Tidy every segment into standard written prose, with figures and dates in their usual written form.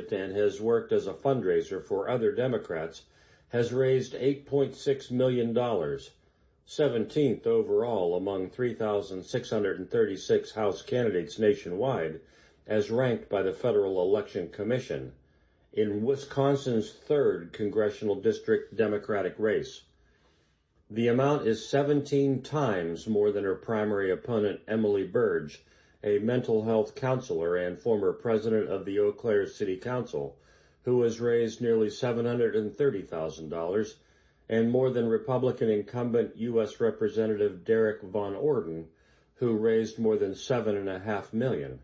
candidate and has worked as a fundraiser for other Democrats, has raised $8.6 million, 17th overall among 3,636 House candidates nationwide, as ranked by the Federal Election Commission, in Wisconsin's 3rd congressional district Democratic race. The amount is 17 times more than her primary opponent, Emily Burge, a mental health counselor and former president of the Eau Claire City Council, who has raised nearly $730,000, and more than Republican incumbent U.S. Representative Derek Von Orden, who raised more than $7.5 million.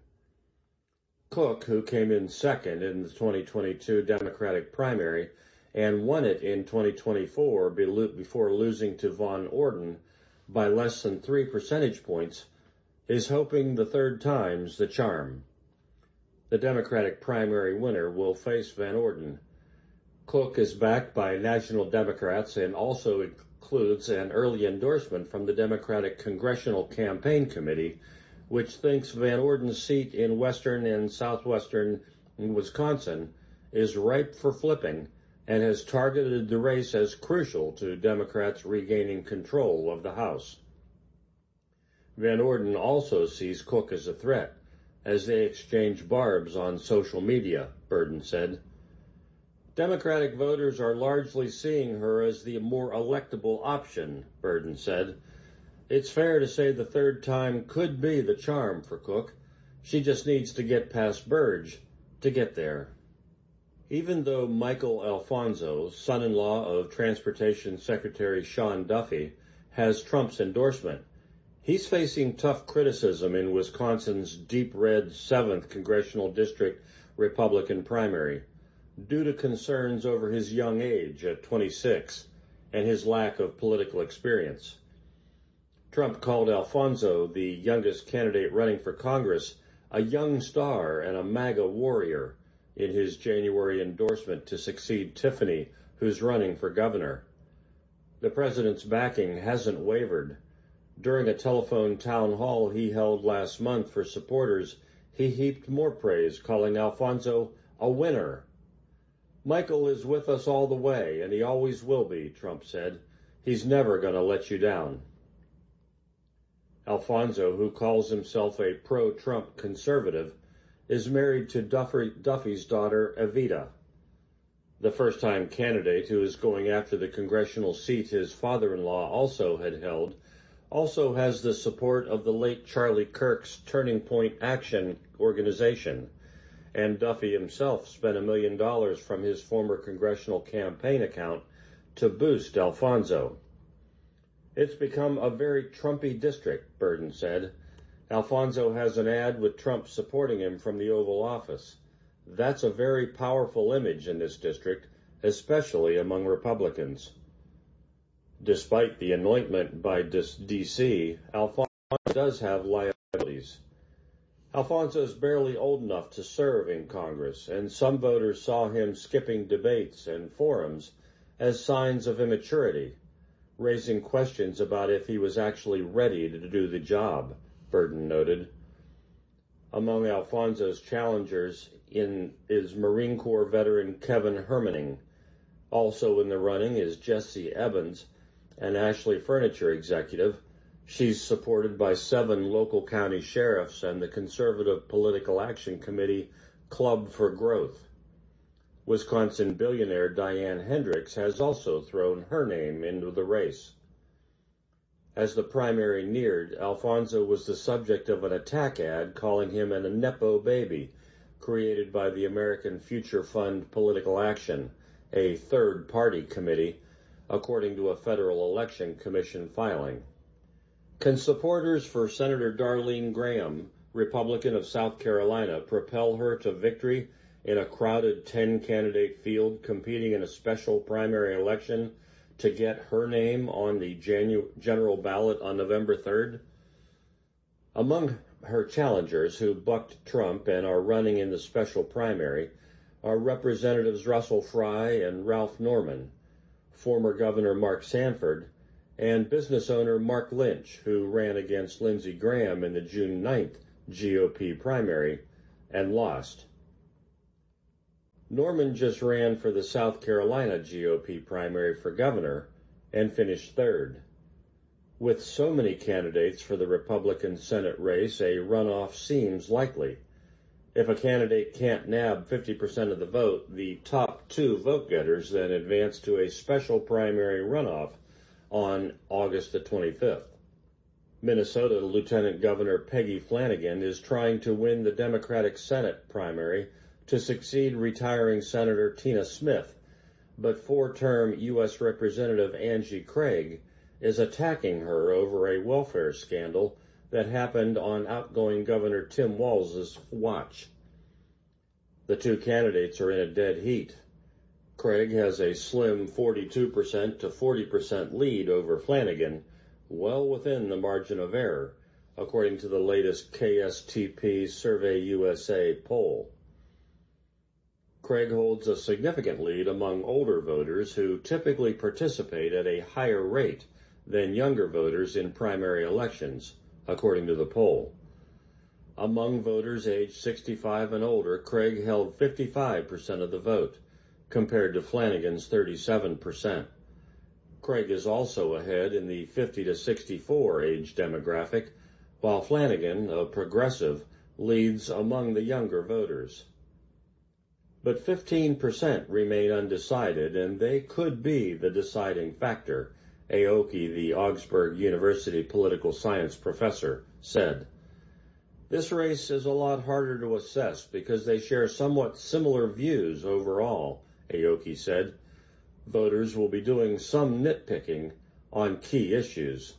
Cook, who came in second in the 2022 Democratic primary and won it in 2024 before losing to Von Orden by less than 3 percentage points, is hoping the third time's the charm. The Democratic primary winner will face Van Orden. Cook is backed by national Democrats and also includes an early endorsement from the Democratic Congressional Campaign Committee, which thinks Van Orden's seat in western and southwestern Wisconsin is ripe for flipping and has targeted the race as crucial to Democrats regaining control of the House. Van Orden also sees Cook as a threat, as they exchange barbs on social media, Burden said. Democratic voters are largely seeing her as the more electable option, Burden said. It's fair to say the third time could be the charm for Cook. She just needs to get past Burge to get there. Even though Michael Alfonso, son-in-law of Transportation Secretary Sean Duffy, has Trump's endorsement, he's facing tough criticism in Wisconsin's deep red 7th Congressional District Republican primary due to concerns over his young age at 26 and his lack of political experience. Trump called Alfonso, the youngest candidate running for Congress, a young star and a MAGA warrior in his January endorsement to succeed Tiffany, who's running for governor. The president's backing hasn't wavered. During a telephone town hall he held last month for supporters, he heaped more praise, calling Alfonso a winner. Michael is with us all the way, and he always will be, Trump said. He's never going to let you down. Alfonso, who calls himself a pro-Trump conservative, is married to Duffy's daughter, Evita. The first-time candidate, who is going after the congressional seat his father-in-law also had held, also has the support of the late Charlie Kirk's Turning Point Action organization, and Duffy himself spent $1 million from his former congressional campaign account to boost Alfonso. It's become a very Trumpy district, Burden said. Alfonso has an ad with Trump supporting him from the Oval Office. That's a very powerful image in this district, especially among Republicans. Despite the anointment by D.C., Alfonso does have liabilities. Alfonso is barely old enough to serve in Congress, and some voters saw him skipping debates and forums as signs of immaturity, raising questions about if he was actually ready to do the job, Burden noted. Among Alfonso's challengers is Marine Corps veteran Kevin Hermaning. Also in the running is Jesse Evans, an Ashley Furniture executive. She's supported by 7 local county sheriffs and the conservative Political Action Committee Club for Growth. Wisconsin billionaire Diane Hendricks has also thrown her name into the race. As the primary neared, Alfonso was the subject of an attack ad calling him an Nepo baby, created by the American Future Fund Political Action, a third-party committee, according to a Federal Election Commission filing. Can supporters for Senator Darlene Graham, Republican of South Carolina, propel her to victory in a crowded 10-candidate field competing in a special primary election to get her name on the general ballot on November 3rd? Among her challengers who bucked Trump and are running in the special primary are Representatives Russell Fry and Ralph Norman, former Governor Mark Sanford, and business owner Mark Lynch, who ran against Lindsey Graham in the June 9th GOP primary and lost. Norman just ran for the South Carolina GOP primary for governor and finished third. With so many candidates for the Republican Senate race, a runoff seems likely. If a candidate can't nab 50% of the vote, the top two vote-getters then advance to a special primary runoff on August the 25th. Minnesota Lieutenant Governor Peggy Flanagan is trying to win the Democratic Senate primary to succeed retiring Senator Tina Smith, but four-term U.S. Representative Angie Craig is attacking her over a welfare scandal that happened on outgoing Governor Tim Walz's watch. The two candidates are in a dead heat. Craig has a slim 42% to 40% lead over Flanagan, well within the margin of error, according to the latest KSTP Survey USA poll. Craig holds a significant lead among older voters who typically participate at a higher rate than younger voters in primary elections, according to the poll. Among voters aged 65 and older, Craig held 55% of the vote, compared to Flanagan's 37%. Craig is also ahead in the 50 to 64 age demographic, while Flanagan, a progressive, leads among the younger voters. But 15% remain undecided, and they could be the deciding factor, Aoki, the Augsburg University political science professor, said. This race is a lot harder to assess because they share somewhat similar views overall, Aoki said. Voters will be doing some nitpicking on key issues.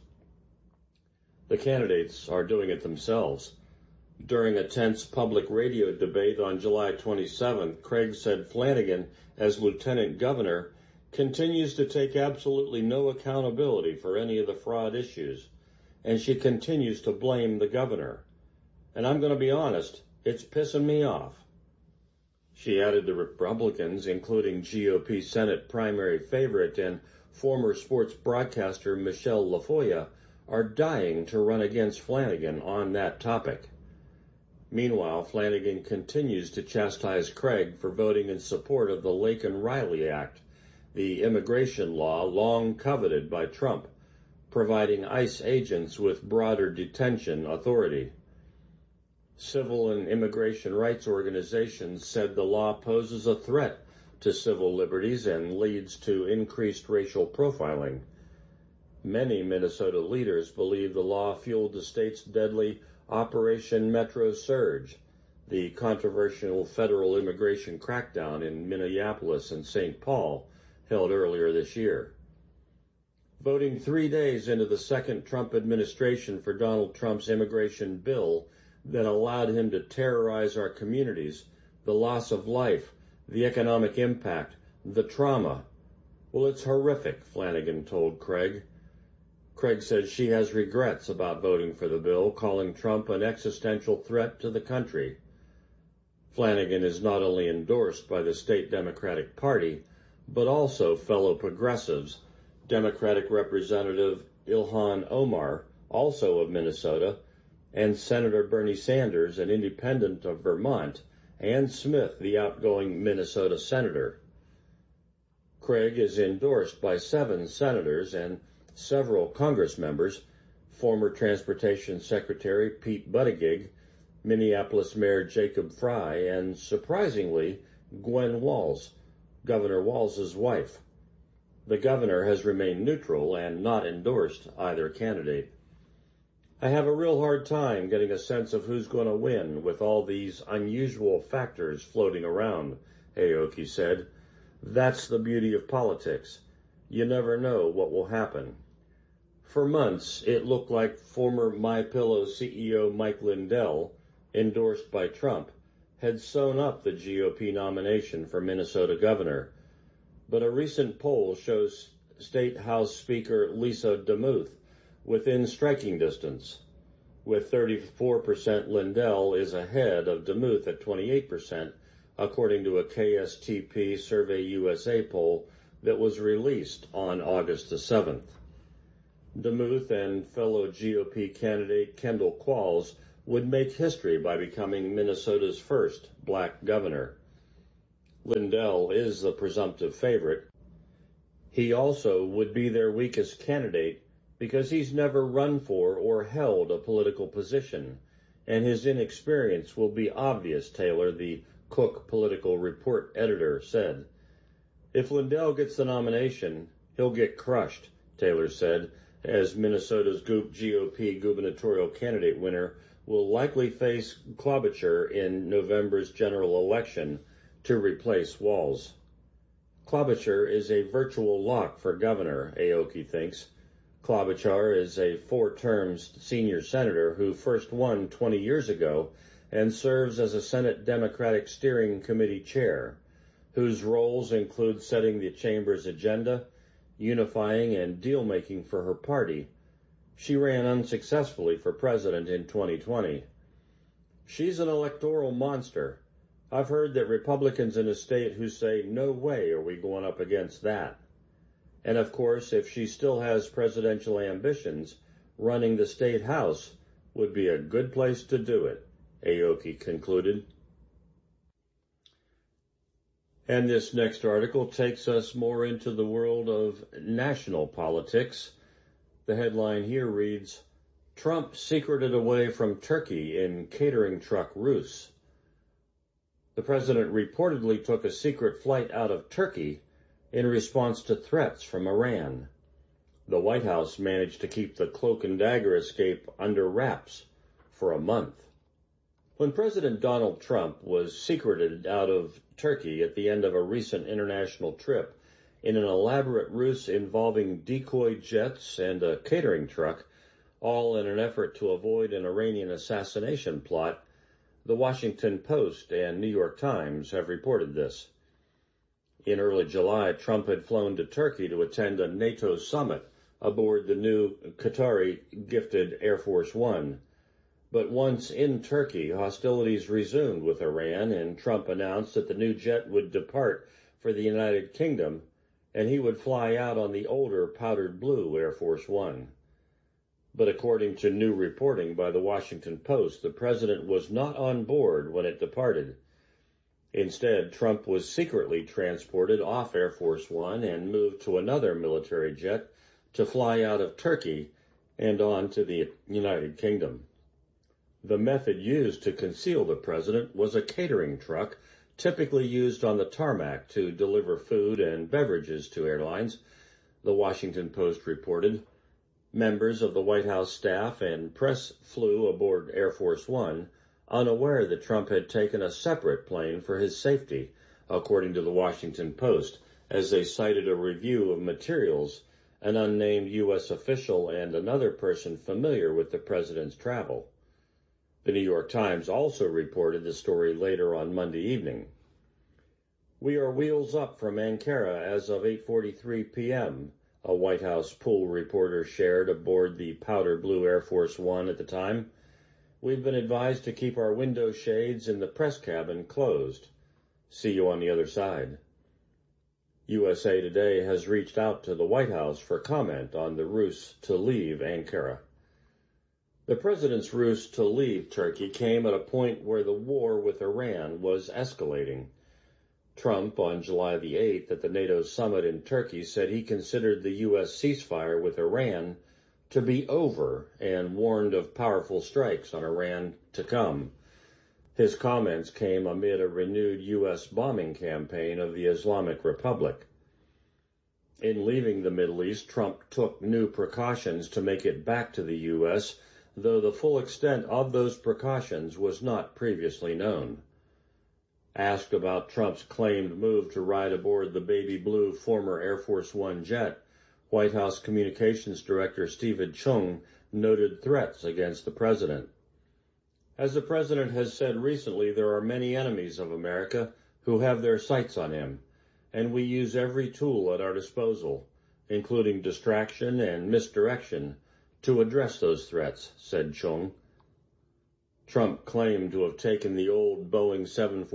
The candidates are doing it themselves. During a tense public radio debate on July 27th, Craig said Flanagan, as lieutenant governor, continues to take absolutely no accountability for any of the fraud issues, and she continues to blame the governor. And I'm going to be honest, it's pissing me off. She added the Republicans, including GOP Senate primary favorite and former sports broadcaster Michelle LaFoya, are dying to run against Flanagan on that topic. Meanwhile, Flanagan continues to chastise Craig for voting in support of the Laken-Riley Act, the immigration law long coveted by Trump, providing ICE agents with broader detention authority. Civil and immigration rights organizations said the law poses a threat to civil liberties and leads to increased racial profiling. Many Minnesota leaders believe the law fueled the state's deadly Operation Metro Surge, the controversial federal immigration crackdown in Minneapolis and St. Paul held earlier this year. Voting 3 days into the second Trump administration for Donald Trump's immigration bill that allowed him to terrorize our communities, the loss of life, the economic impact, the trauma. Well, it's horrific, Flanagan told Craig. Craig said she has regrets about voting for the bill, calling Trump an existential threat to the country. Flanagan is not only endorsed by the state Democratic Party, but also fellow progressives, Democratic Representative Ilhan Omar, also of Minnesota, and Senator Bernie Sanders, an independent of Vermont, and Smith, the outgoing Minnesota senator. Craig is endorsed by 7 senators and several Congress members, former Transportation Secretary Pete Buttigieg, Minneapolis Mayor Jacob Frey, and, surprisingly, Gwen Walz, Governor Walz's wife. The governor has remained neutral and not endorsed either candidate. I have a real hard time getting a sense of who's going to win with all these unusual factors floating around, Aoki said. That's the beauty of politics. You never know what will happen. For months, it looked like former MyPillow CEO Mike Lindell, endorsed by Trump, had sewn up the GOP nomination for Minnesota governor. But a recent poll shows State House Speaker Lisa DeMuth within striking distance. With 34%, Lindell is ahead of DeMuth at 28%, according to a KSTP Survey USA poll that was released on August the 7th. DeMuth and fellow GOP candidate Kendall Qualls would make history by becoming Minnesota's first black governor. Lindell is the presumptive favorite. He also would be their weakest candidate because he's never run for or held a political position, and his inexperience will be obvious, Taylor, the Cook Political Report editor, said. If Lindell gets the nomination, he'll get crushed, Taylor said, as Minnesota's GOP gubernatorial candidate winner will likely face Klobuchar in November's general election to replace Walz. Klobuchar is a virtual lock for governor, Aoki thinks. Klobuchar is a four-term senior senator who first won 20 years ago and serves as a Senate Democratic Steering Committee chair, whose roles include setting the chamber's agenda, unifying and deal-making for her party. She ran unsuccessfully for president in 2020. She's an electoral monster. I've heard that Republicans in the state who say, no way are we going up against that. And of course, if she still has presidential ambitions, running the state house would be a good place to do it, Aoki concluded. And this next article takes us more into the world of national politics. The headline here reads, Trump secreted away from Turkey in catering truck ruse. The president reportedly took a secret flight out of Turkey in response to threats from Iran. The White House managed to keep the cloak and dagger escape under wraps for a month. When President Donald Trump was secreted out of Turkey at the end of a recent international trip in an elaborate ruse involving decoy jets and a catering truck, all in an effort to avoid an Iranian assassination plot, the Washington Post and New York Times have reported this. In early July, Trump had flown to Turkey to attend a NATO summit aboard the new Qatari-gifted Air Force One. But once in Turkey, hostilities resumed with Iran, and Trump announced that the new jet would depart for the United Kingdom, and he would fly out on the older powdered blue Air Force One. But according to new reporting by the Washington Post, the president was not on board when it departed. Instead, Trump was secretly transported off Air Force One and moved to another military jet to fly out of Turkey and on to the United Kingdom. The method used to conceal the president was a catering truck, typically used on the tarmac to deliver food and beverages to airlines, the Washington Post reported. Members of the White House staff and press flew aboard Air Force One, unaware that Trump had taken a separate plane for his safety, according to the Washington Post, as they cited a review of materials, an unnamed U.S. official and another person familiar with the president's travel. The New York Times also reported the story later on Monday evening. We are wheels up from Ankara as of 8:43 p.m., a White House pool reporter shared aboard the powder blue Air Force One at the time. We've been advised to keep our window shades in the press cabin closed. See you on the other side. USA Today has reached out to the White House for comment on the ruse to leave Ankara. The president's ruse to leave Turkey came at a point where the war with Iran was escalating. Trump, on July the 8th at the NATO summit in Turkey, said he considered the U.S. ceasefire with Iran to be over and warned of powerful strikes on Iran to come. His comments came amid a renewed U.S. bombing campaign of the Islamic Republic. In leaving the Middle East, Trump took new precautions to make it back to the U.S., though the full extent of those precautions was not previously known. Asked about Trump's claimed move to ride aboard the baby blue former Air Force One jet, White House Communications Director Stephen Chung noted threats against the president. As the president has said recently, there are many enemies of America who have their sights on him, and we use every tool at our disposal, including distraction and misdirection, to address those threats, said Chung. Trump claimed to have taken the old Boeing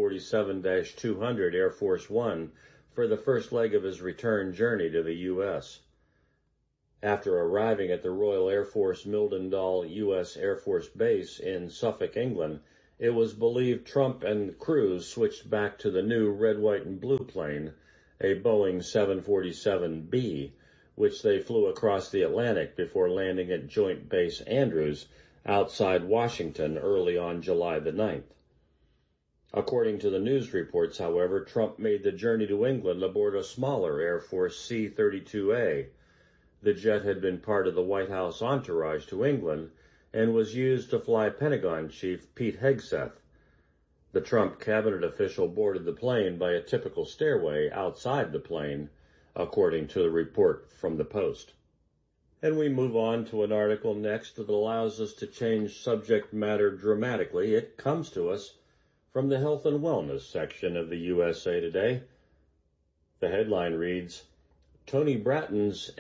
747-200 Air Force One for the first leg of his return journey to the U.S. After arriving at the Royal Air Force Mildendal U.S. Air Force Base in Suffolk, England, it was believed Trump and Cruz switched back to the new red, white, and blue plane, a Boeing 747B, which they flew across the Atlantic before landing at Joint Base Andrews outside Washington early on July the 9th. According to the news reports, however, Trump made the journey to England aboard a smaller Air Force C-32A. The jet had been part of the White House entourage to England and was used to fly Pentagon Chief Pete Hegseth. The Trump cabinet official boarded the plane by a typical stairway outside the plane, according to the report from the Post. And we move on to an article next that allows us to change subject matter dramatically. It comes to us from the Health and Wellness section of the USA Today. The headline reads, Tony Bratton's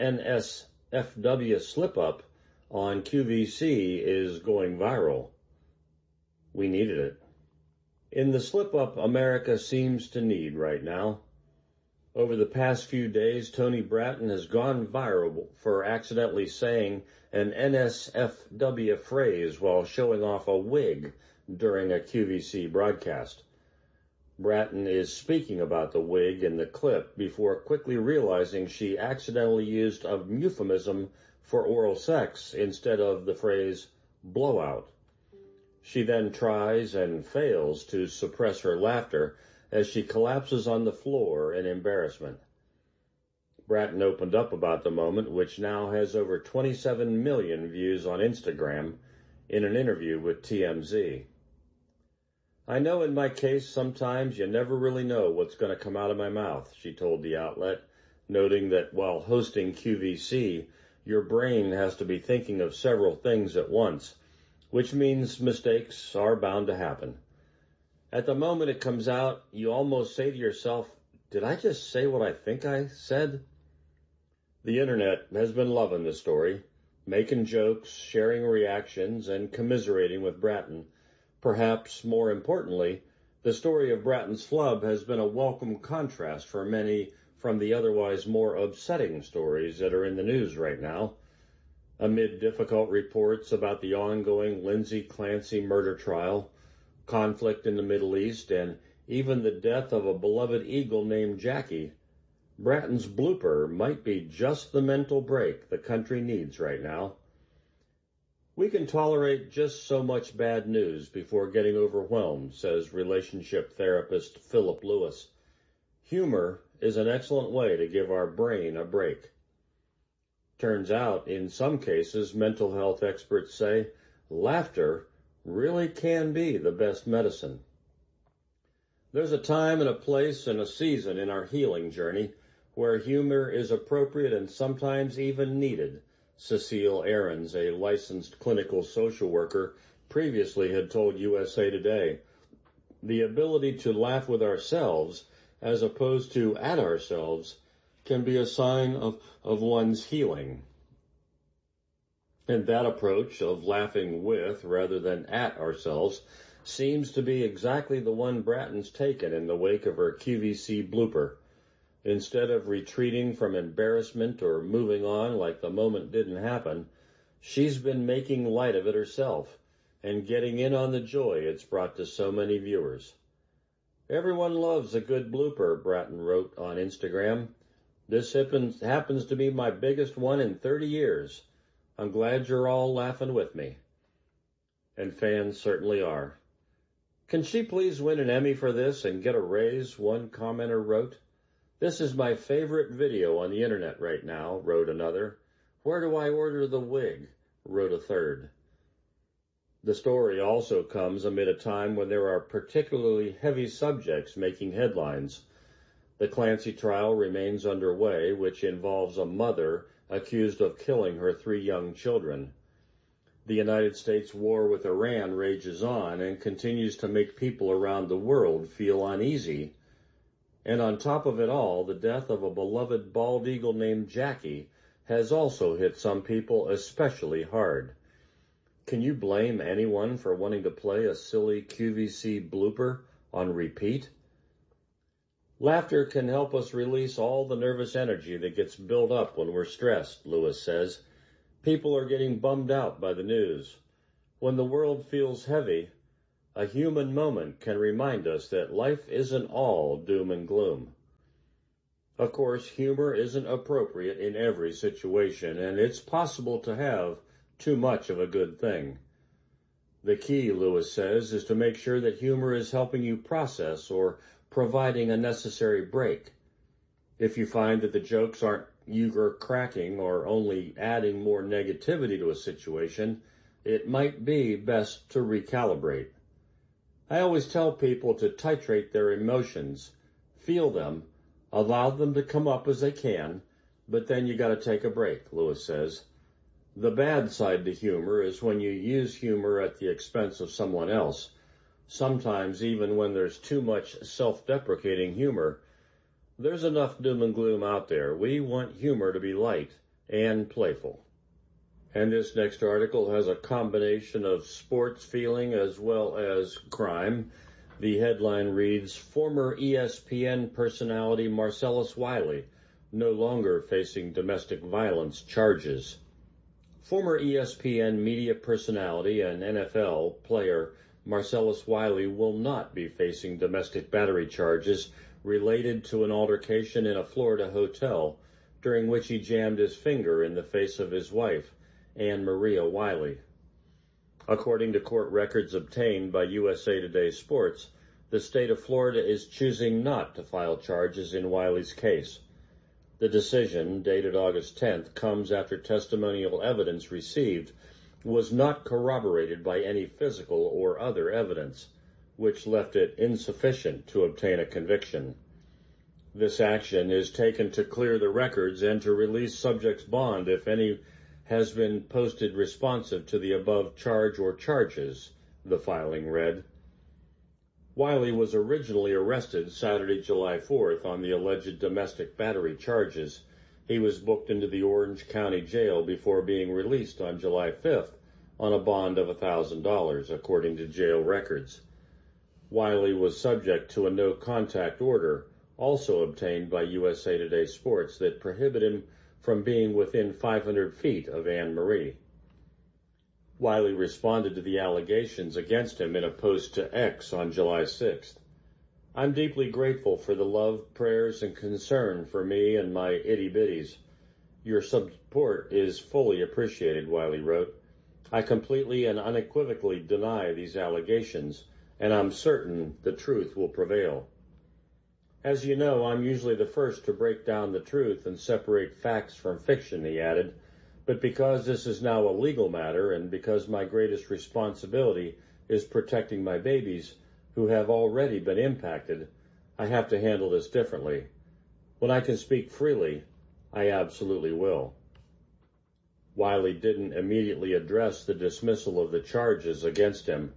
NSFW slip-up on QVC is going viral. We needed it. In the slip-up America seems to need right now. Over the past few days, Tony Bratton has gone viral for accidentally saying an NSFW phrase while showing off a wig during a QVC broadcast. Bratton is speaking about the wig in the clip before quickly realizing she accidentally used a euphemism for oral sex instead of the phrase blowout. She then tries and fails to suppress her laughter as she collapses on the floor in embarrassment. Bratton opened up about the moment, which now has over 27 million views on Instagram, in an interview with TMZ. I know in my case sometimes you never really know what's going to come out of my mouth, she told the outlet, noting that while hosting QVC, your brain has to be thinking of several things at once, which means mistakes are bound to happen. At the moment it comes out, you almost say to yourself, did I just say what I think I said? The internet has been loving the story, making jokes, sharing reactions, and commiserating with Bratton. Perhaps more importantly, the story of Bratton's flub has been a welcome contrast for many from the otherwise more upsetting stories that are in the news right now. Amid difficult reports about the ongoing Lindsay Clancy murder trial, conflict in the Middle East, and even the death of a beloved eagle named Jackie, Bratton's blooper might be just the mental break the country needs right now. We can tolerate just so much bad news before getting overwhelmed, says relationship therapist Philip Lewis. Humor is an excellent way to give our brain a break. Turns out, in some cases, mental health experts say, laughter really can be the best medicine. There's a time and a place and a season in our healing journey where humor is appropriate and sometimes even needed, Cecile Ahrens, a licensed clinical social worker, previously had told USA Today. The ability to laugh with ourselves, as opposed to at ourselves, can be a sign of one's healing. And that approach of laughing with rather than at ourselves seems to be exactly the one Bratton's taken in the wake of her QVC blooper. Instead of retreating from embarrassment or moving on like the moment didn't happen, she's been making light of it herself and getting in on the joy it's brought to so many viewers. Everyone loves a good blooper, Bratton wrote on Instagram. This happens to be my biggest one in 30 years. I'm glad you're all laughing with me. And fans certainly are. Can she please win an Emmy for this and get a raise, one commenter wrote. This is my favorite video on the internet right now, wrote another. Where do I order the wig? Wrote a third. The story also comes amid a time when there are particularly heavy subjects making headlines. The Clancy trial remains underway, which involves a mother accused of killing her 3 young children. The United States war with Iran rages on and continues to make people around the world feel uneasy. And on top of it all, the death of a beloved bald eagle named Jackie has also hit some people especially hard. Can you blame anyone for wanting to play a silly QVC blooper on repeat? Laughter can help us release all the nervous energy that gets built up when we're stressed, Lewis says. People are getting bummed out by the news. When the world feels heavy, a human moment can remind us that life isn't all doom and gloom. Of course, humor isn't appropriate in every situation, and it's possible to have too much of a good thing. The key, Lewis says, is to make sure that humor is helping you process or providing a necessary break. If you find that the jokes aren't eager cracking or only adding more negativity to a situation, it might be best to recalibrate. I always tell people to titrate their emotions, feel them, allow them to come up as they can, but then you gotta take a break, Lewis says. The bad side to humor is when you use humor at the expense of someone else. Sometimes even when there's too much self-deprecating humor, there's enough doom and gloom out there. We want humor to be light and playful. And this next article has a combination of sports feeling as well as crime. The headline reads, former ESPN personality Marcellus Wiley, no longer facing domestic violence charges. Former ESPN media personality and NFL player Marcellus Wiley will not be facing domestic battery charges related to an altercation in a Florida hotel during which he jammed his finger in the face of his wife, Anne Maria Wiley. According to court records obtained by USA Today Sports, the state of Florida is choosing not to file charges in Wiley's case. The decision, dated August 10th, comes after testimonial evidence received was not corroborated by any physical or other evidence, which left it insufficient to obtain a conviction. This action is taken to clear the records and to release subject's bond if any has been posted responsive to the above charge or charges, the filing read. Wiley was originally arrested Saturday, July 4th on the alleged domestic battery charges. He was booked into the Orange County Jail before being released on July 5th on a bond of $1,000, according to jail records. Wiley was subject to a no-contact order, also obtained by USA Today Sports, that prohibit him from being within 500 feet of Anne Marie. Wiley responded to the allegations against him in a post to X on July 6th. I'm deeply grateful for the love, prayers, and concern for me and my itty-bitties. Your support is fully appreciated, Wiley wrote. I completely and unequivocally deny these allegations, and I'm certain the truth will prevail. As you know, I'm usually the first to break down the truth and separate facts from fiction, he added, but because this is now a legal matter and because my greatest responsibility is protecting my babies, who have already been impacted, I have to handle this differently. When I can speak freely, I absolutely will. Wiley didn't immediately address the dismissal of the charges against him.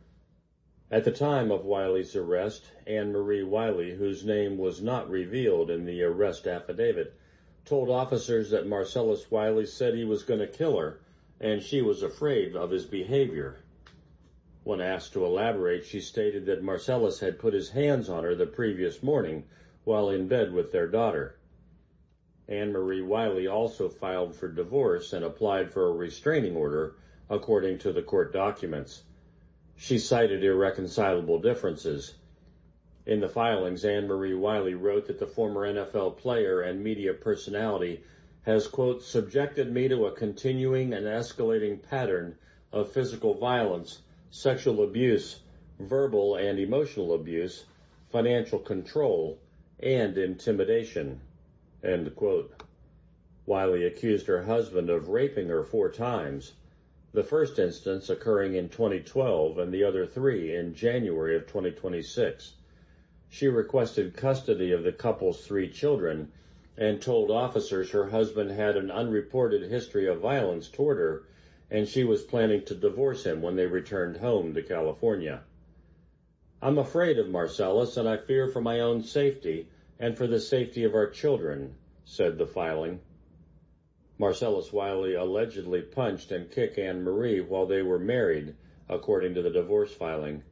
At the time of Wiley's arrest, Anne Marie Wiley, whose name was not revealed in the arrest affidavit, told officers that Marcellus Wiley said he was going to kill her, and she was afraid of his behavior. When asked to elaborate, she stated that Marcellus had put his hands on her the previous morning while in bed with their daughter. Anne Marie Wiley also filed for divorce and applied for a restraining order, according to the court documents. She cited irreconcilable differences. In the filings, Anne Marie Wiley wrote that the former NFL player and media personality has, quote, subjected me to a continuing and escalating pattern of physical violence, sexual abuse, verbal and emotional abuse, financial control, and intimidation, end quote. Wiley accused her husband of raping her 4 times, the first instance occurring in 2012 and the other 3 in January of 2026. She requested custody of the couple's 3 children and told officers her husband had an unreported history of violence toward her, and she was planning to divorce him when they returned home to California. I'm afraid of Marcellus, and I fear for my own safety and for the safety of our children, said the filing. Marcellus Wiley allegedly punched and kicked Anne Marie while they were married, according to the divorce filing.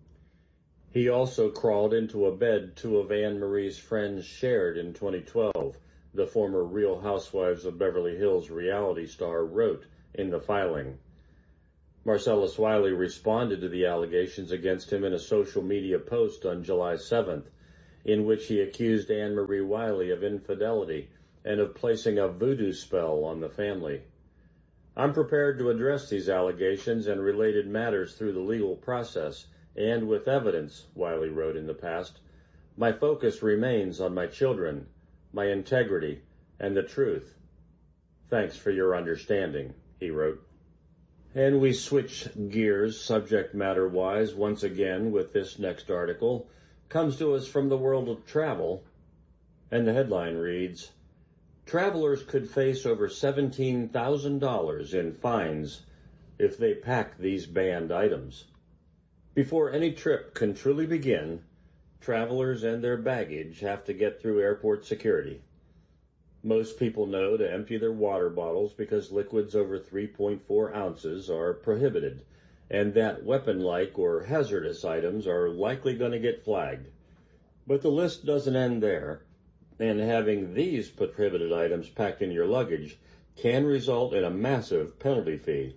He also crawled into a bed 2 of Anne Marie's friends shared in 2012, the former Real Housewives of Beverly Hills reality star wrote in the filing. Marcellus Wiley responded to the allegations against him in a social media post on July 7th, in which he accused Anne Marie Wiley of infidelity and of placing a voodoo spell on the family. I'm prepared to address these allegations and related matters through the legal process and with evidence, Wiley wrote in the past. My focus remains on my children, my integrity, and the truth. Thanks for your understanding, he wrote. And we switch gears subject matter-wise once again with this next article. Comes to us from the world of travel, and the headline reads, Travelers could face over $17,000 in fines if they pack these banned items. Before any trip can truly begin, travelers and their baggage have to get through airport security. Most people know to empty their water bottles because liquids over 3.4 ounces are prohibited, and that weapon-like or hazardous items are likely going to get flagged. But the list doesn't end there, and having these prohibited items packed in your luggage can result in a massive penalty fee.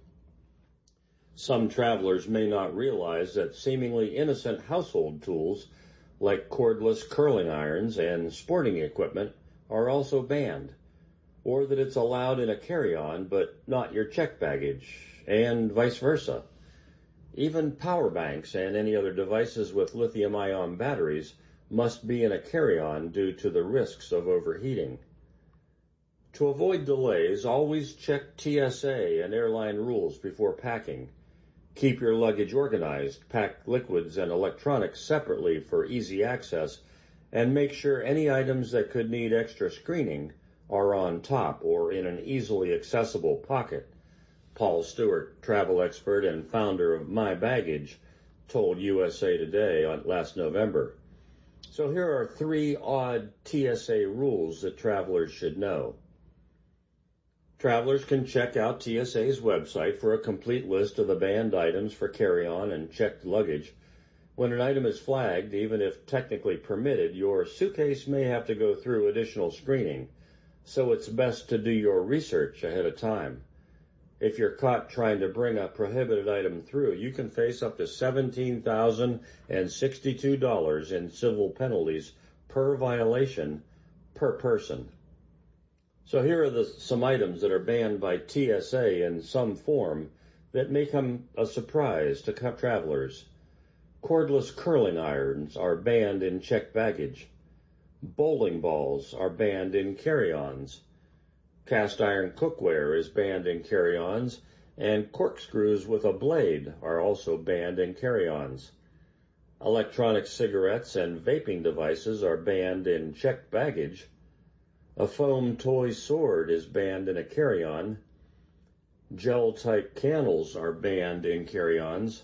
Some travelers may not realize that seemingly innocent household tools like cordless curling irons and sporting equipment are also banned, or that it's allowed in a carry-on but not your checked baggage, and vice versa. Even power banks and any other devices with lithium-ion batteries must be in a carry-on due to the risks of overheating. To avoid delays, always check TSA and airline rules before packing. Keep your luggage organized, pack liquids and electronics separately for easy access, and make sure any items that could need extra screening are on top or in an easily accessible pocket. Paul Stewart, travel expert and founder of My Baggage, told USA Today last November. So here are 3 odd TSA rules that travelers should know. Travelers can check out TSA's website for a complete list of the banned items for carry-on and checked luggage. When an item is flagged, even if technically permitted, your suitcase may have to go through additional screening, so it's best to do your research ahead of time. If you're caught trying to bring a prohibited item through, you can face up to $17,062 in civil penalties per violation per person. So here are some items that are banned by TSA in some form that may come a surprise to travelers. Cordless curling irons are banned in checked baggage. Bowling balls are banned in carry-ons. Cast iron cookware is banned in carry-ons, and corkscrews with a blade are also banned in carry-ons. Electronic cigarettes and vaping devices are banned in checked baggage. A foam toy sword is banned in a carry-on. Gel-type candles are banned in carry-ons.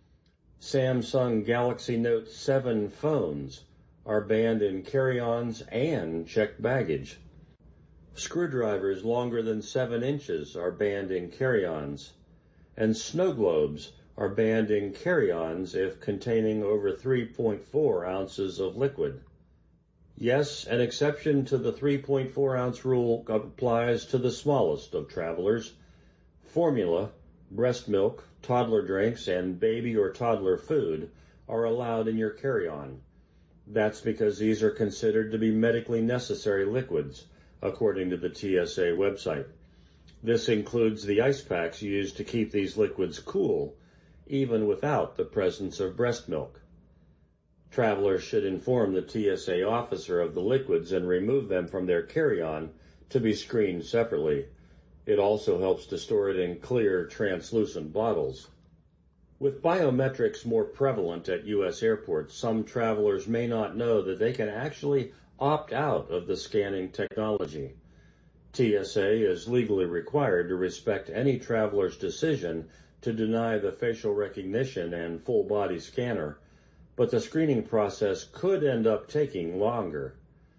Samsung Galaxy Note 7 phones are banned in carry-ons and checked baggage. Screwdrivers longer than 7 inches are banned in carry-ons, and snow globes are banned in carry-ons if containing over 3.4 ounces of liquid. Yes, an exception to the 3.4-ounce rule applies to the smallest of travelers. Formula, breast milk, toddler drinks, and baby or toddler food are allowed in your carry-on. That's because these are considered to be medically necessary liquids, according to the TSA website. This includes the ice packs used to keep these liquids cool, even without the presence of breast milk. Travelers should inform the TSA officer of the liquids and remove them from their carry-on to be screened separately. It also helps to store it in clear, translucent bottles. With biometrics more prevalent at U.S. airports, some travelers may not know that they can actually opt out of the scanning technology. TSA is legally required to respect any traveler's decision to deny the facial recognition and full-body scanner, but the screening process could end up taking longer.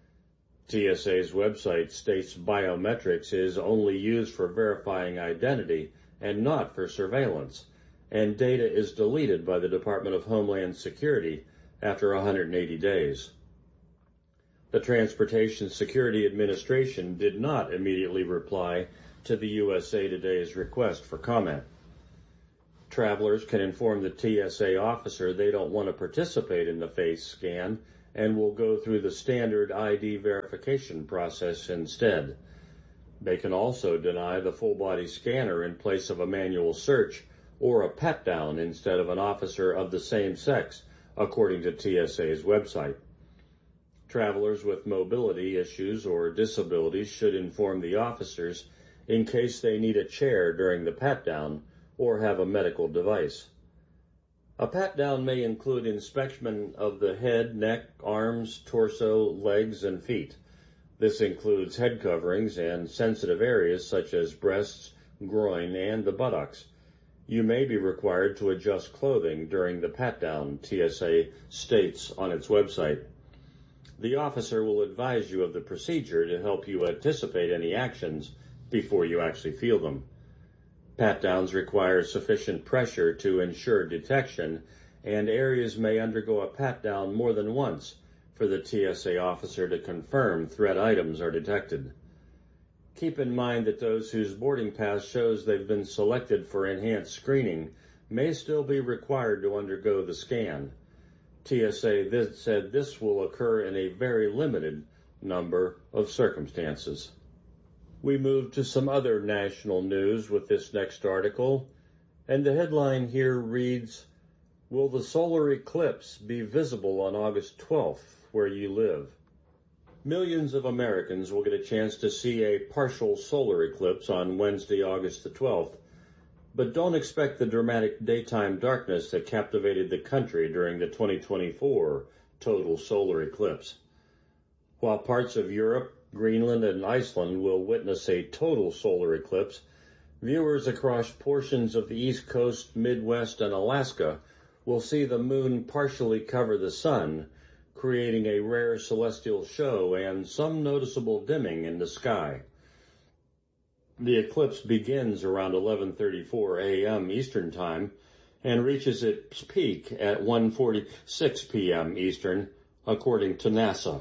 TSA's website states biometrics is only used for verifying identity and not for surveillance, and data is deleted by the Department of Homeland Security after 180 days. The Transportation Security Administration did not immediately reply to the USA Today's request for comment. Travelers can inform the TSA officer they don't want to participate in the face scan and will go through the standard ID verification process instead. They can also deny the full-body scanner in place of a manual search or a pat-down instead of an officer of the same sex, according to TSA's website. Travelers with mobility issues or disabilities should inform the officers in case they need a chair during the pat-down or have a medical device. A pat-down may include inspection of the head, neck, arms, torso, legs, and feet. This includes head coverings and sensitive areas such as breasts, groin, and the buttocks. You may be required to adjust clothing during the pat-down, TSA states on its website. The officer will advise you of the procedure to help you anticipate any actions before you actually feel them. Pat-downs require sufficient pressure to ensure detection, and areas may undergo a pat-down more than once for the TSA officer to confirm threat items are detected. Keep in mind that those whose boarding pass shows they've been selected for enhanced screening may still be required to undergo the scan. TSA said this will occur in a very limited number of circumstances. We move to some other national news with this next article, and the headline here reads, "Will the solar eclipse be visible on August 12th where you live?" Millions of Americans will get a chance to see a partial solar eclipse on Wednesday, August the 12th, but don't expect the dramatic daytime darkness that captivated the country during the 2024 total solar eclipse. While parts of Europe, Greenland, and Iceland will witness a total solar eclipse, viewers across portions of the East Coast, Midwest, and Alaska will see the moon partially cover the sun, creating a rare celestial show and some noticeable dimming in the sky. The eclipse begins around 11:34 a.m. Eastern Time and reaches its peak at 1:46 p.m. Eastern, according to NASA.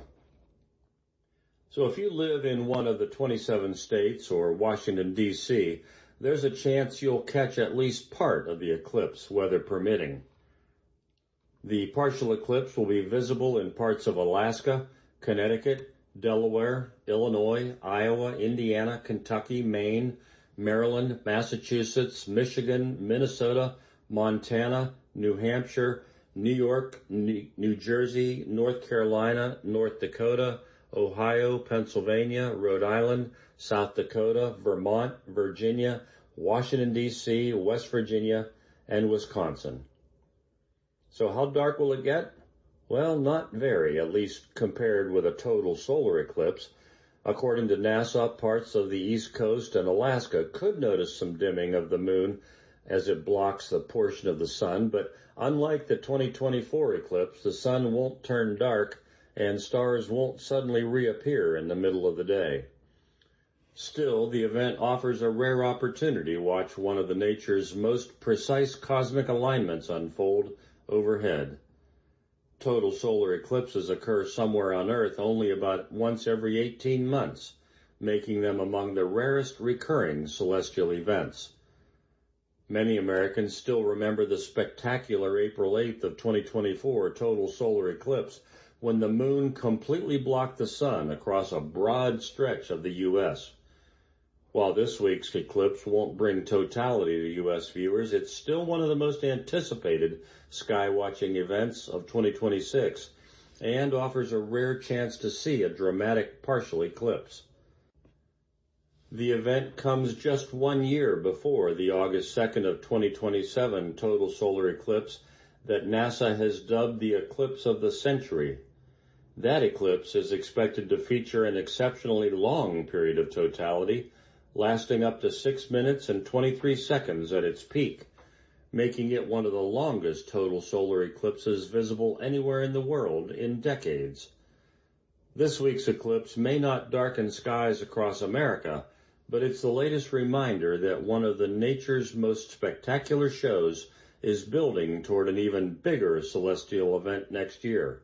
So if you live in one of the 27 states or Washington, D.C., there's a chance you'll catch at least part of the eclipse, weather permitting. The partial eclipse will be visible in parts of Alaska, Connecticut, Delaware, Illinois, Iowa, Indiana, Kentucky, Maine, Maryland, Massachusetts, Michigan, Minnesota, Montana, New Hampshire, New York, New Jersey, North Carolina, North Dakota, Ohio, Pennsylvania, Rhode Island, South Dakota, Vermont, Virginia, Washington, D.C., West Virginia, and Wisconsin. So how dark will it get? Well, not very, at least compared with a total solar eclipse. According to NASA, parts of the East Coast and Alaska could notice some dimming of the moon as it blocks the portion of the sun, but unlike the 2024 eclipse, the sun won't turn dark and stars won't suddenly reappear in the middle of the day. Still, the event offers a rare opportunity to watch one of nature's most precise cosmic alignments unfold overhead. Total solar eclipses occur somewhere on Earth only about once every 18 months, making them among the rarest recurring celestial events. Many Americans still remember the spectacular April 8th of 2024 total solar eclipse when the moon completely blocked the sun across a broad stretch of the U.S. While this week's eclipse won't bring totality to U.S. viewers, it's still one of the most anticipated sky-watching events of 2026 and offers a rare chance to see a dramatic partial eclipse. The event comes just 1 year before the August 2nd of 2027 total solar eclipse that NASA has dubbed the eclipse of the century. That eclipse is expected to feature an exceptionally long period of totality, lasting up to 6 minutes and 23 seconds at its peak, making it one of the longest total solar eclipses visible anywhere in the world in decades. This week's eclipse may not darken skies across America, but it's the latest reminder that one of nature's most spectacular shows is building toward an even bigger celestial event next year.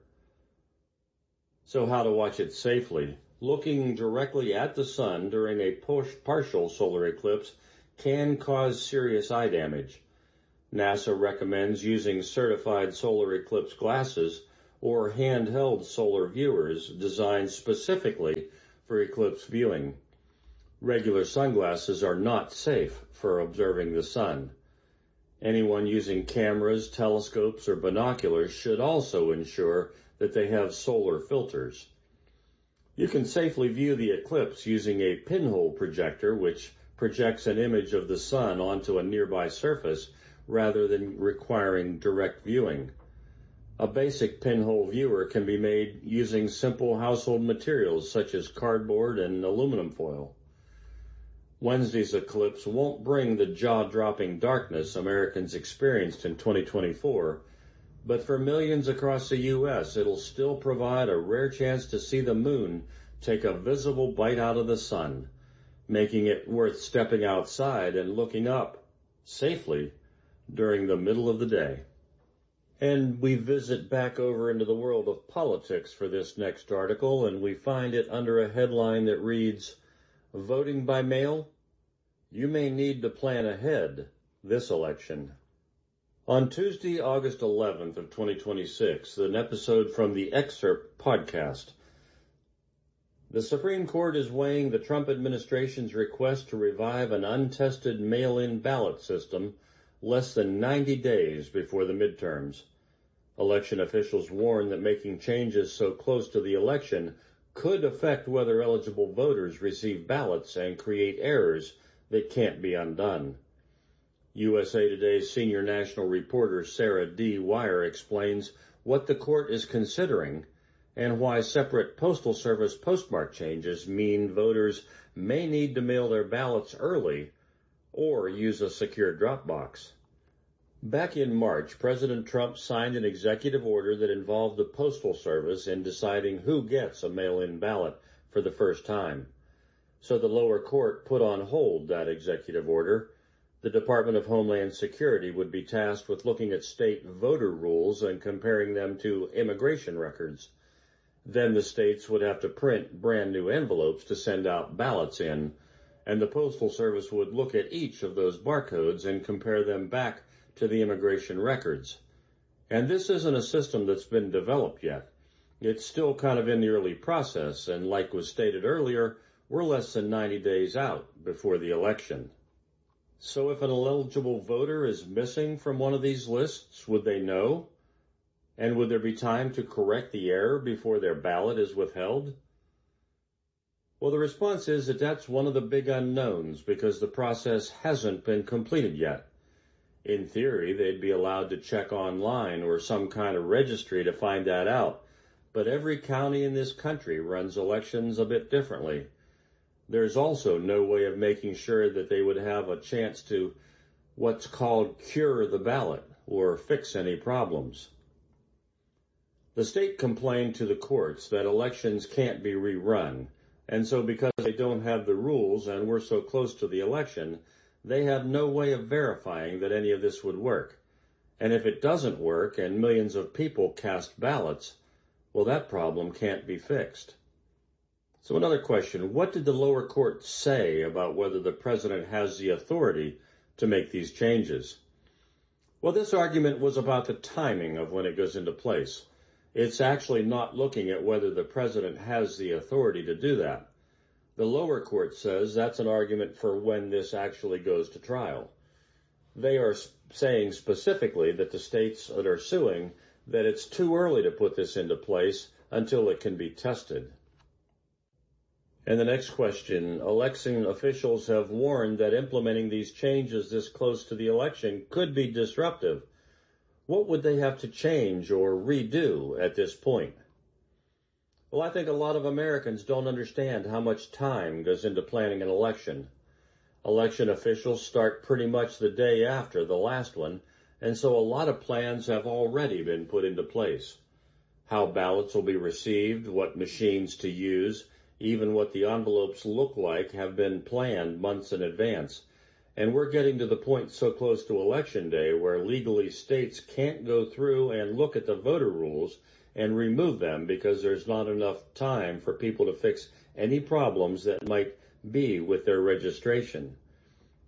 So how to watch it safely? Looking directly at the sun during a partial solar eclipse can cause serious eye damage. NASA recommends using certified solar eclipse glasses or handheld solar viewers designed specifically for eclipse viewing. Regular sunglasses are not safe for observing the sun. Anyone using cameras, telescopes, or binoculars should also ensure that they have solar filters. You can safely view the eclipse using a pinhole projector, which projects an image of the sun onto a nearby surface rather than requiring direct viewing. A basic pinhole viewer can be made using simple household materials such as cardboard and aluminum foil. Wednesday's eclipse won't bring the jaw-dropping darkness Americans experienced in 2024, but for millions across the U.S., it'll still provide a rare chance to see the moon take a visible bite out of the sun, making it worth stepping outside and looking up safely during the middle of the day. And we visit back over into the world of politics for this next article, and we find it under a headline that reads, "Voting by mail? You may need to plan ahead this election." On Tuesday, August 11th of 2026, an episode from the Excerpt podcast. The Supreme Court is weighing the Trump administration's request to revive an untested mail-in ballot system less than 90 days before the midterms. Election officials warn that making changes so close to the election could affect whether eligible voters receive ballots and create errors that can't be undone. USA Today's senior national reporter Sarah D. Wire explains what the court is considering and why separate Postal Service postmark changes mean voters may need to mail their ballots early or use a secure drop box. Back in March, President Trump signed an executive order that involved the Postal Service in deciding who gets a mail-in ballot for the first time. So the lower court put on hold that executive order. The Department of Homeland Security would be tasked with looking at state voter rules and comparing them to immigration records. Then the states would have to print brand new envelopes to send out ballots in, and the Postal Service would look at each of those barcodes and compare them back to the immigration records. And this isn't a system that's been developed yet. It's still kind of in the early process, and like was stated earlier, we're less than 90 days out before the election. So if an eligible voter is missing from one of these lists, would they know? And would there be time to correct the error before their ballot is withheld? Well, the response is that that's one of the big unknowns because the process hasn't been completed yet. In theory, they'd be allowed to check online or some kind of registry to find that out, but every county in this country runs elections a bit differently. There's also no way of making sure that they would have a chance to what's called cure the ballot or fix any problems. The state complained to the courts that elections can't be rerun, and so because they don't have the rules and we're so close to the election, they have no way of verifying that any of this would work. And if it doesn't work and millions of people cast ballots, well, that problem can't be fixed. So another question, what did the lower court say about whether the president has the authority to make these changes? Well, this argument was about the timing of when it goes into place. It's actually not looking at whether the president has the authority to do that. The lower court says that's an argument for when this actually goes to trial. They are saying specifically that the states that are suing that it's too early to put this into place until it can be tested. And the next question, election officials have warned that implementing these changes this close to the election could be disruptive. What would they have to change or redo at this point? Well, I think a lot of Americans don't understand how much time goes into planning an election. Election officials start pretty much the day after the last one, and so a lot of plans have already been put into place. How ballots will be received, what machines to use, even what the envelopes look like have been planned months in advance. And we're getting to the point so close to Election Day where legally states can't go through and look at the voter rules and remove them because there's not enough time for people to fix any problems that might be with their registration.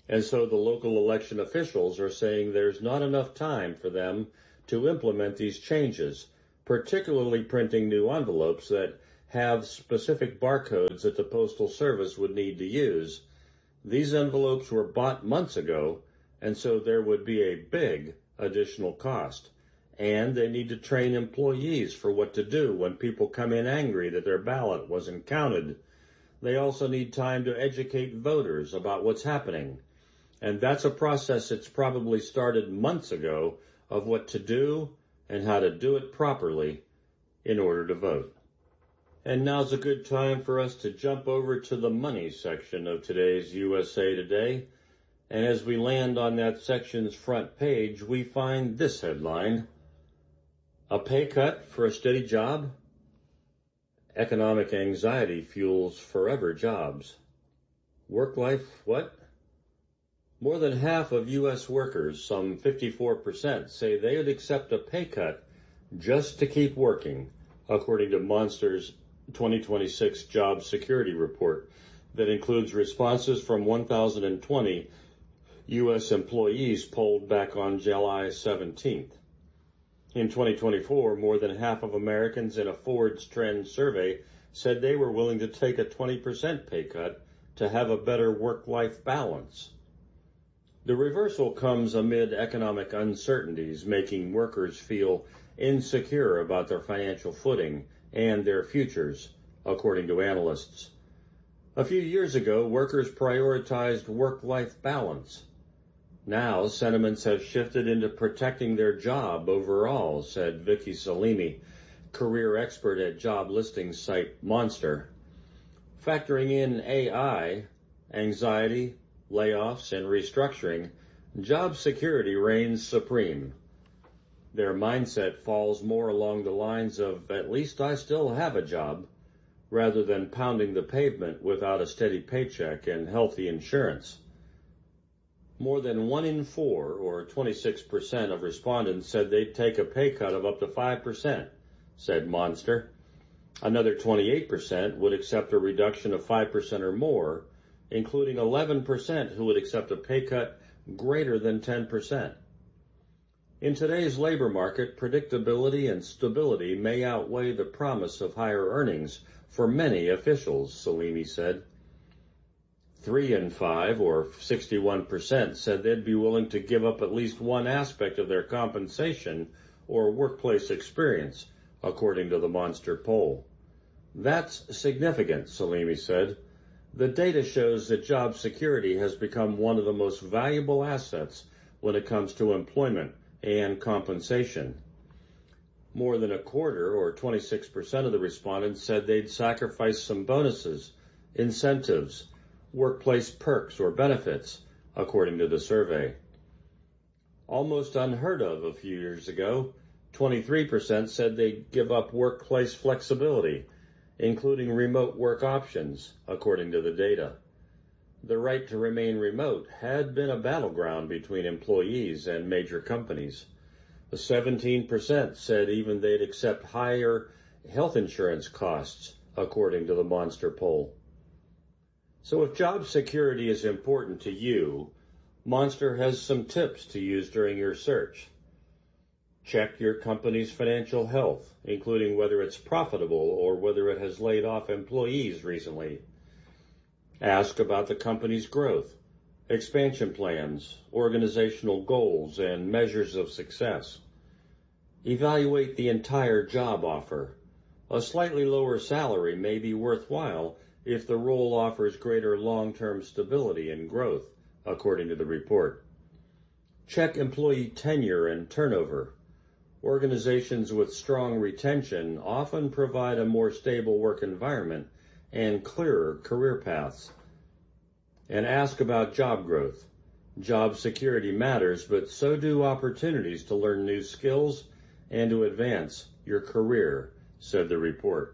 And so the local election officials are saying there's not enough time for them to implement these changes, particularly printing new envelopes that have specific barcodes that the Postal Service would need to use. These envelopes were bought months ago, and so there would be a big additional cost. And they need to train employees for what to do when people come in angry that their ballot wasn't counted. They also need time to educate voters about what's happening. And that's a process that's probably started months ago of what to do and how to do it properly in order to vote. And now's a good time for us to jump over to the money section of today's USA Today. And as we land on that section's front page, we find this headline: a pay cut for a steady job? Economic anxiety fuels forever jobs. Work-life what? More than half of U.S. workers, some 54%, say they would accept a pay cut just to keep working, according to Monster's 2026 Job Security Report that includes responses from 1,020 U.S. employees polled back on July 17th. In 2024, more than half of Americans in a Ford's Trend survey said they were willing to take a 20% pay cut to have a better work-life balance. The reversal comes amid economic uncertainties, making workers feel insecure about their financial footing and their futures, according to analysts. A few years ago, workers prioritized work-life balance. Now, sentiments have shifted into protecting their job overall, said Vicky Salimi, career expert at job listing site Monster. Factoring in AI, anxiety, layoffs, and restructuring, job security reigns supreme. Their mindset falls more along the lines of, at least I still have a job, rather than pounding the pavement without a steady paycheck and healthy insurance. More than 1 in 4, or 26% of respondents, said they'd take a pay cut of up to 5%, said Monster. Another 28% would accept a reduction of 5% or more, including 11% who would accept a pay cut greater than 10%. In today's labor market, predictability and stability may outweigh the promise of higher earnings for many officials, Salimi said. 3 in 5, or 61%, said they'd be willing to give up at least one aspect of their compensation or workplace experience, according to the Monster poll. That's significant, Salimi said. The data shows that job security has become one of the most valuable assets when it comes to employment and compensation. More than a quarter, or 26% of the respondents, said they'd sacrifice some bonuses, incentives, workplace perks, or benefits, according to the survey. Almost unheard of a few years ago, 23% said they'd give up workplace flexibility, including remote work options, according to the data. The right to remain remote had been a battleground between employees and major companies. 17% said even they'd accept higher health insurance costs, according to the Monster poll. So if job security is important to you, Monster has some tips to use during your search. Check your company's financial health, including whether it's profitable or whether it has laid off employees recently. Ask about the company's growth, expansion plans, organizational goals, and measures of success. Evaluate the entire job offer. A slightly lower salary may be worthwhile if the role offers greater long-term stability and growth, according to the report. Check employee tenure and turnover. Organizations with strong retention often provide a more stable work environment and clearer career paths. And ask about job growth. Job security matters, but so do opportunities to learn new skills and to advance your career, said the report.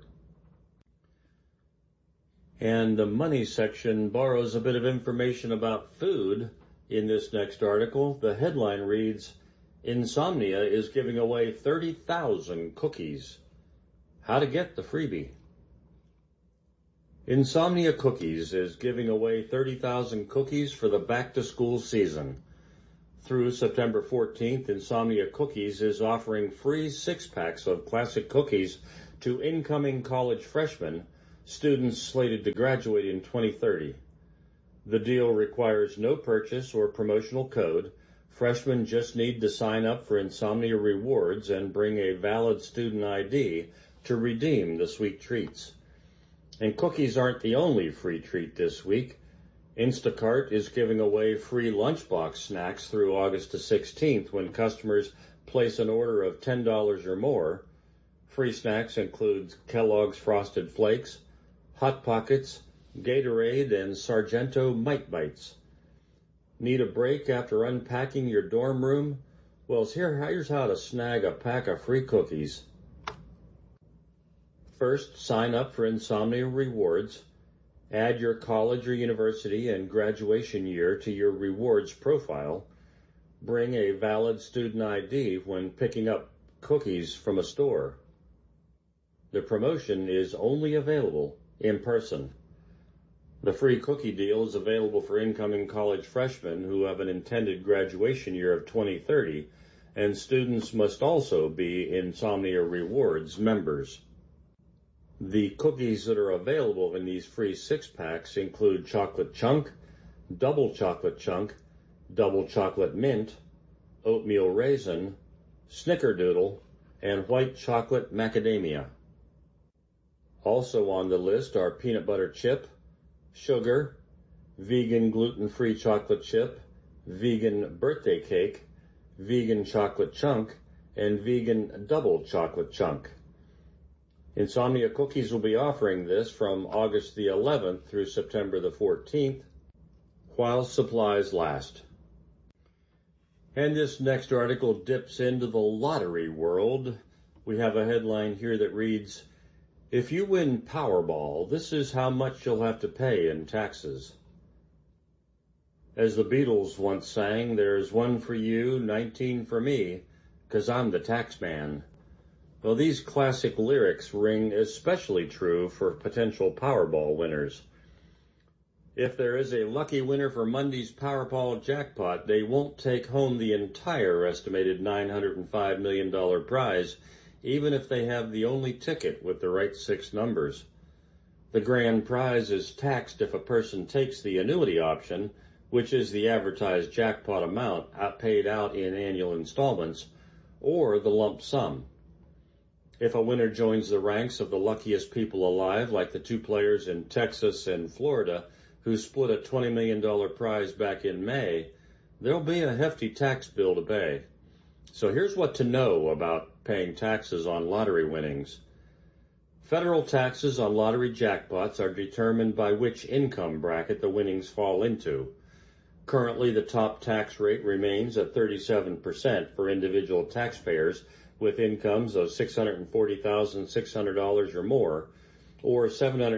And the money section borrows a bit of information about food in this next article. The headline reads, Insomnia is giving away 30,000 cookies. How to get the freebie. Insomnia Cookies is giving away 30,000 cookies for the back-to-school season. Through September 14th, Insomnia Cookies is offering free 6-packs of classic cookies to incoming college freshmen, students slated to graduate in 2030. The deal requires no purchase or promotional code. Freshmen just need to sign up for Insomnia Rewards and bring a valid student ID to redeem the sweet treats. And cookies aren't the only free treat this week. Instacart is giving away free lunchbox snacks through August the 16th when customers place an order of $10 or more. Free snacks include Kellogg's Frosted Flakes, Hot Pockets, Gatorade, and Sargento Mite Bites. Need a break after unpacking your dorm room? Well, here's how to snag a pack of free cookies. First, sign up for Insomnia Rewards. Add your college or university and graduation year to your rewards profile. Bring a valid student ID when picking up cookies from a store. The promotion is only available in person. The free cookie deal is available for incoming college freshmen who have an intended graduation year of 2030, and students must also be Insomnia Rewards members. The cookies that are available in these free 6-packs include chocolate chunk, double chocolate chunk, double chocolate mint, oatmeal raisin, snickerdoodle, and white chocolate macadamia. Also on the list are peanut butter chip, sugar, vegan gluten-free chocolate chip, vegan birthday cake, vegan chocolate chunk, and vegan double chocolate chunk. Insomnia Cookies will be offering this from August the 11th through September the 14th, while supplies last. And this next article dips into the lottery world. We have a headline here that reads, "If you win Powerball, this is how much you'll have to pay in taxes." As the Beatles once sang, "There's one for you, 19 for me, 'cause I'm the tax man." Well, these classic lyrics ring especially true for potential Powerball winners. If there is a lucky winner for Monday's Powerball jackpot, they won't take home the entire estimated $905 million prize, even if they have the only ticket with the right 6 numbers. The grand prize is taxed if a person takes the annuity option, which is the advertised jackpot amount paid out in annual installments, or the lump sum. If a winner joins the ranks of the luckiest people alive, like the 2 players in Texas and Florida who split a $20 million prize back in May, there'll be a hefty tax bill to pay. So here's what to know about paying taxes on lottery winnings. Federal taxes on lottery jackpots are determined by which income bracket the winnings fall into. Currently, the top tax rate remains at 37% for individual taxpayers with incomes of $640,600 or more, or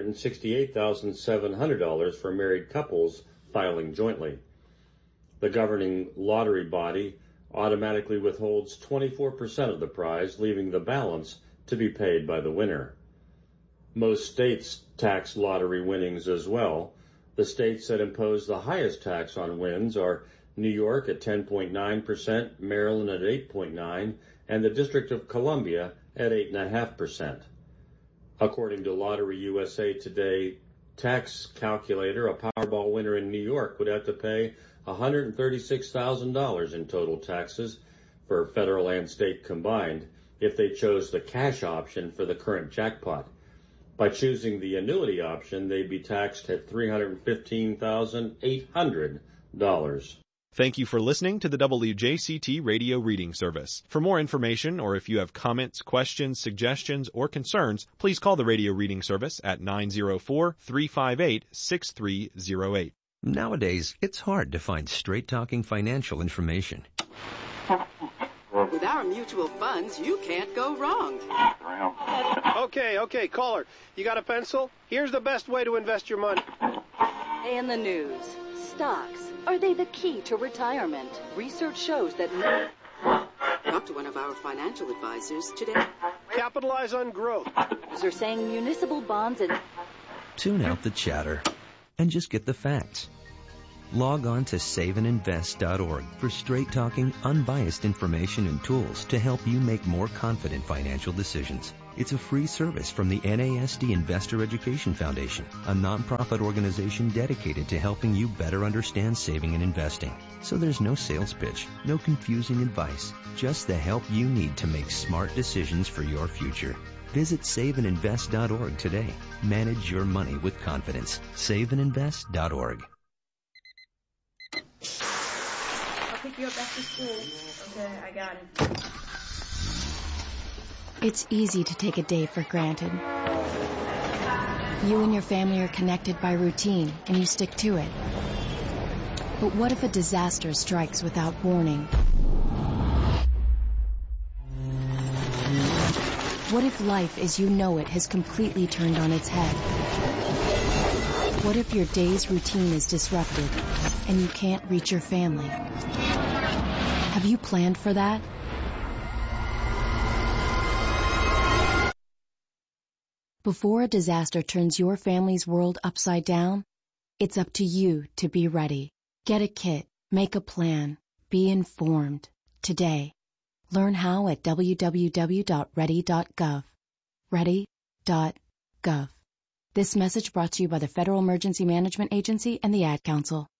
$768,700 for married couples filing jointly. The governing lottery body automatically withholds 24% of the prize, leaving the balance to be paid by the winner. Most states tax lottery winnings as well. The states that impose the highest tax on wins are New York at 10.9%, Maryland at 8.9%, and the District of Columbia at 8.5%. According to Lottery USA Today tax calculator, a Powerball winner in New York would have to pay $136,000 in total taxes for federal and state combined if they chose the cash option for the current jackpot. By choosing the annuity option, they'd be taxed at $315,800. Thank you for listening to the WJCT Radio Reading Service. For more information, or if you have comments, questions, suggestions, or concerns, please call the Radio Reading Service at 904-358-6308. Nowadays, it's hard to find straight-talking financial information. With our mutual funds, you can't go wrong. Okay, caller. You got a pencil? Here's the best way to invest your money. In the news, stocks. Are they the key to retirement? Research shows that... Talk to one of our financial advisors today. Capitalize on growth. Are saying municipal bonds and... Tune out the chatter and just get the facts. Log on to saveandinvest.org for straight-talking, unbiased information and tools to help you make more confident financial decisions. It's a free service from the NASD Investor Education Foundation, a nonprofit organization dedicated to helping you better understand saving and investing. So there's no sales pitch, no confusing advice, just the help you need to make smart decisions for your future. Visit saveandinvest.org today. Manage your money with confidence. Saveandinvest.org. I'll pick you up after school. Okay, I got it. It's easy to take a day for granted. You and your family are connected by routine, and you stick to it. But what if a disaster strikes without warning? What if life as you know it has completely turned on its head? What if your day's routine is disrupted and you can't reach your family? Have you planned for that? Before a disaster turns your family's world upside down, it's up to you to be ready. Get a kit, make a plan, be informed. Today. Learn how at www.ready.gov. Ready.gov. This message brought to you by the Federal Emergency Management Agency and the Ad Council.